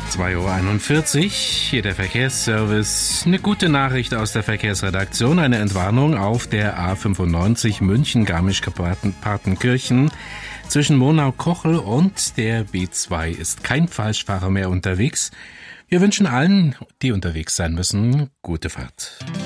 2:41 Uhr, hier der Verkehrsservice. Eine gute Nachricht aus der Verkehrsredaktion, eine Entwarnung auf der A95 München-Garmisch-Partenkirchen. Zwischen Monau-Kochel und der B2 ist kein Falschfahrer mehr unterwegs. Wir wünschen allen, die unterwegs sein müssen, gute Fahrt.